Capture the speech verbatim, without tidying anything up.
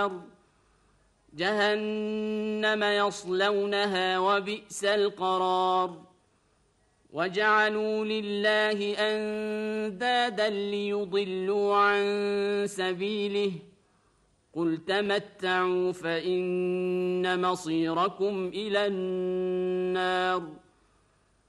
جهنم يصلونها وبئس القرار وجعلوا لله أندادا ليضلوا عن سبيله قل تمتعوا فإن مصيركم إلى النار